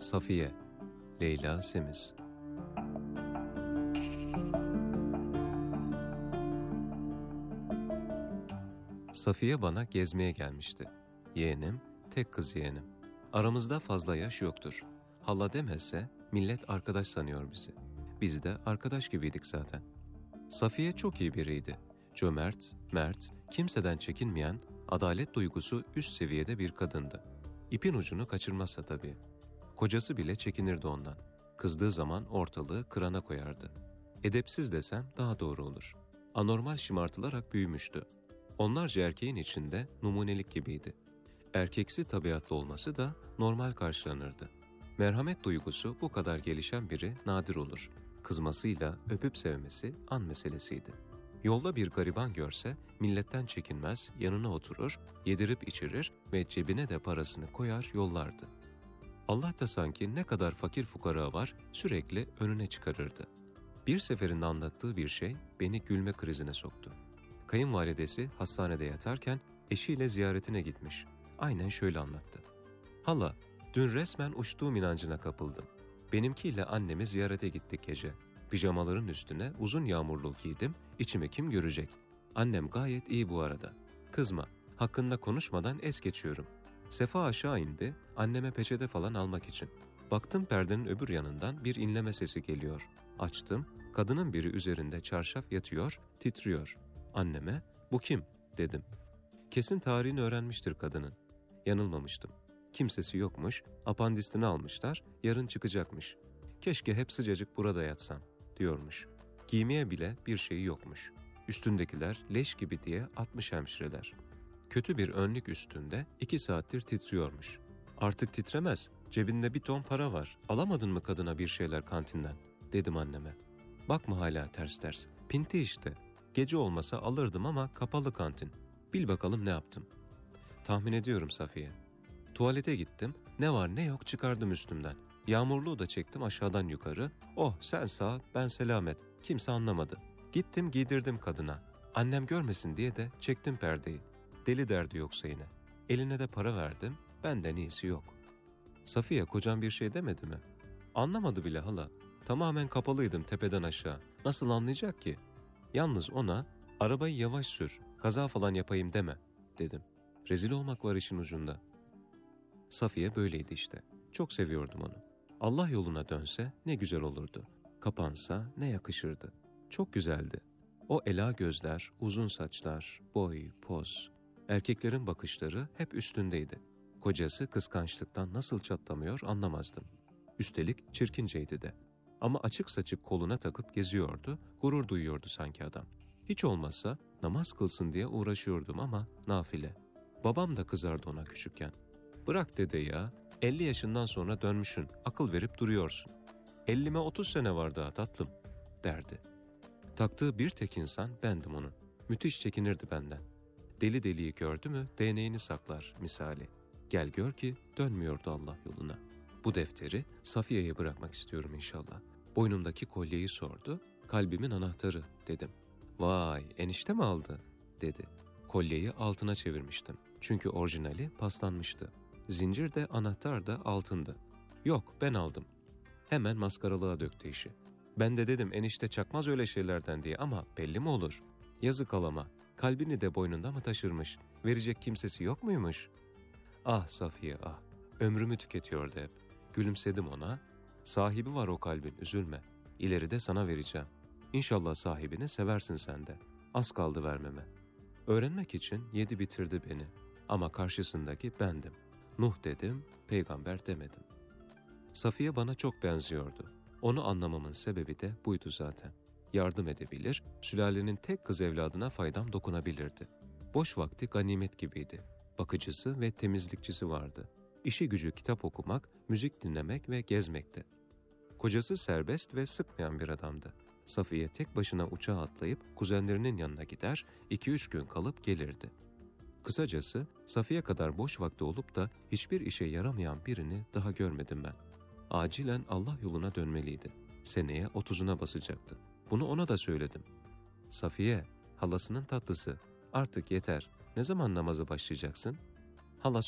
Safiye, Leyla Semiz. Safiye bana gezmeye gelmişti. Yeğenim, tek kız yeğenim. Aramızda fazla yaş yoktur. Hala demese millet arkadaş sanıyor bizi. Biz de arkadaş gibiydik zaten. Safiye çok iyi biriydi. Cömert, mert, kimseden çekinmeyen, adalet duygusu üst seviyede bir kadındı. İpin ucunu kaçırmazsa tabii. Kocası bile çekinirdi ondan. Kızdığı zaman ortalığı kırana koyardı. Edepsiz desem daha doğru olur. Anormal şımartılarak büyümüştü. Onlarca erkeğin içinde numunelik gibiydi. Erkeksi tabiatlı olması da normal karşılanırdı. Merhamet duygusu bu kadar gelişen biri nadir olur. Kızmasıyla öpüp sevmesi an meselesiydi. Yolda bir gariban görse milletten çekinmez, yanına oturur, yedirip içirir ve cebine de parasını koyar yollardı. Allah da sanki ne kadar fakir fukara var sürekli önüne çıkarırdı. Bir seferinde anlattığı bir şey beni gülme krizine soktu. Kayınvalidesi hastanede yatarken eşiyle ziyaretine gitmiş. Aynen şöyle anlattı. Hala, dün resmen uçtuğum inancına kapıldım. Benimkiyle annemi ziyarete gittik gece. Pijamaların üstüne uzun yağmurluğu giydim, içimi kim görecek? Annem gayet iyi bu arada. Kızma, hakkında konuşmadan es geçiyorum. Sefa aşağı indi, anneme peçete falan almak için. Baktım perdenin öbür yanından bir inleme sesi geliyor. Açtım, kadının biri üzerinde çarşaf yatıyor, titriyor. Anneme, bu kim? Dedim. Kesin tarihini öğrenmiştir kadının. Yanılmamıştım. Kimsesi yokmuş, apandisini almışlar, yarın çıkacakmış. Keşke hep sıcacık burada yatsam, diyormuş. Giymeye bile bir şeyi yokmuş. Üstündekiler leş gibi diye atmış hemşireler. Kötü bir önlük üstünde 2 saattir titriyormuş. Artık titremez, cebinde bir ton para var. Alamadın mı kadına bir şeyler kantinden? Dedim anneme. Bakma hala ters ters, pinti işte. Gece olmasa alırdım ama kapalı kantin. Bil bakalım ne yaptım. Tahmin ediyorum Safiye. Tuvalete gittim, ne var ne yok çıkardım üstümden. Yağmurluğu da çektim aşağıdan yukarı. Oh sen sağ, ben selamet. Kimse anlamadı. Gittim giydirdim kadına. Annem görmesin diye de çektim perdeyi. Deli derdi yoksa yine. Eline de para verdim, benden iyisi yok. Safiye kocam bir şey demedi mi? Anlamadı bile hala. Tamamen kapalıydım tepeden aşağı. Nasıl anlayacak ki? Yalnız ona arabayı yavaş sür, kaza falan yapayım deme dedim. Rezil olmak var işin ucunda. Safiye böyleydi işte. Çok seviyordum onu. Allah yoluna dönse ne güzel olurdu. Kapansa ne yakışırdı. Çok güzeldi. O ela gözler, uzun saçlar, boy, poz. Erkeklerin bakışları hep üstündeydi. Kocası kıskançlıktan nasıl çatlamıyor anlamazdım. Üstelik çirkinceydi de. Ama açık saçık koluna takıp geziyordu, gurur duyuyordu sanki adam. Hiç olmazsa namaz kılsın diye uğraşıyordum ama nafile. Babam da kızardı ona küçükken. Bırak dede ya, 50 yaşından sonra dönmüşsün, akıl verip duruyorsun. 50'me 30 sene var daha tatlım, derdi. Taktığı bir tek insan bendim onun. Müthiş çekinirdi benden. Deli deliyi gördü mü değneğini saklar misali. Gel gör ki dönmüyordu Allah yoluna. Bu defteri Safiye'ye bırakmak istiyorum inşallah. Boynumdaki kolyeyi sordu. Kalbimin anahtarı dedim. Vay enişte mi aldı dedi. Kolyeyi altına çevirmiştim. Çünkü orijinali paslanmıştı. Zincir de anahtar da altındı. Yok ben aldım. Hemen maskaralığa döktü işi. Ben de dedim enişte çakmaz öyle şeylerden diye ama belli mi olur? Yazık alama. Kalbini de boynunda mı taşırmış? Verecek kimsesi yok muymuş? Ah Safiye ah. Ömrümü tüketiyordu hep. Gülümsedim ona. Sahibi var o kalbin üzülme. İleride sana vereceğim. İnşallah sahibini seversin sen de. Az kaldı vermeme. Öğrenmek için yedi bitirdi beni. Ama karşısındaki bendim. Nuh dedim, peygamber demedim. Safiye bana çok benziyordu. Onu anlamamın sebebi de buydu zaten. Yardım edebilir, sülalenin tek kız evladına faydam dokunabilirdi. Boş vakti ganimet gibiydi. Bakıcısı ve temizlikçisi vardı. İşi gücü kitap okumak, müzik dinlemek ve gezmekti. Kocası serbest ve sıkmayan bir adamdı. Safiye tek başına uçağa atlayıp kuzenlerinin yanına gider, 2-3 gün kalıp gelirdi. Kısacası Safiye kadar boş vakti olup da hiçbir işe yaramayan birini daha görmedim ben. Acilen Allah yoluna dönmeliydi. Seneye 30'una basacaktı. Bunu ona da söyledim. Safiye, halasının tatlısı. Artık yeter. Ne zaman namaza başlayacaksın? Hala